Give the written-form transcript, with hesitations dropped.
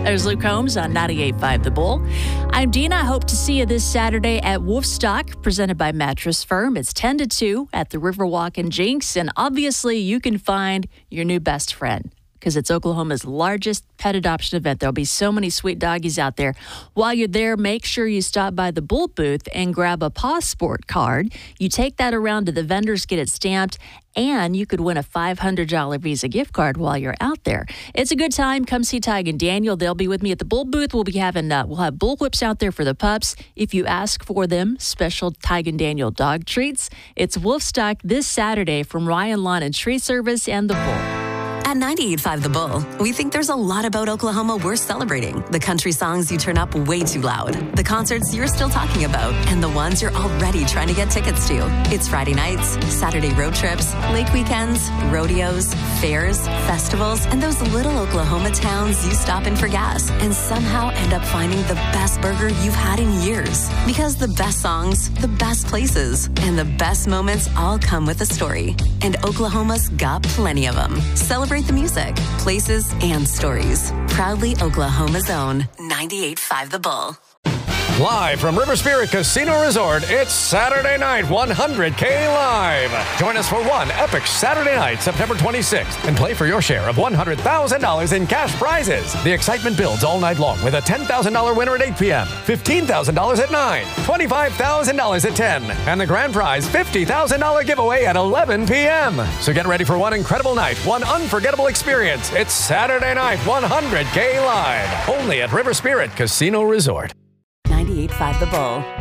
There's Luke Combs on 98.5 The Bull. I'm Dina. I hope to see you this Saturday at Wolfstock, presented by Mattress Firm. It's 10 to 2 at the Riverwalk in Jinx. And obviously, you can find your new best friend because it's Oklahoma's largest pet adoption event. There'll be so many sweet doggies out there. While you're there, make sure you stop by the Bull booth and grab a Paw Sport card. You take that around to the vendors, get it stamped, and you could win a $500 Visa gift card while you're out there. It's a good time. Come see Tig and Daniel. They'll be with me at the Bull booth. We'll have bull whips out there for the pups. If you ask for them, special Tig and Daniel dog treats. It's Wolfstock this Saturday from Ryan Lawn and Tree Service and the Bull. At 98.5 The Bull, we think there's a lot about Oklahoma worth celebrating. The country songs you turn up way too loud, the concerts you're still talking about, and the ones you're already trying to get tickets to. It's Friday nights, Saturday road trips, lake weekends, rodeos, fairs, festivals, and those little Oklahoma towns you stop in for gas and somehow end up finding the best burger you've had in years. Because the best songs, the best places, and the best moments all come with a story. And Oklahoma's got plenty of them. Celebrate the music, places, and stories. Proudly Oklahoma's own 98.5 The Bull. Live from River Spirit Casino Resort, it's Saturday night 100K Live. Join us for one epic Saturday night, September 26th, and play for your share of $100,000 in cash prizes. The excitement builds all night long with a $10,000 winner at 8 p.m., $15,000 at 9, $25,000 at 10, and the grand prize $50,000 giveaway at 11 p.m. So get ready for one incredible night, one unforgettable experience. It's Saturday night 100K Live, only at River Spirit Casino Resort. 98.5 The Bull.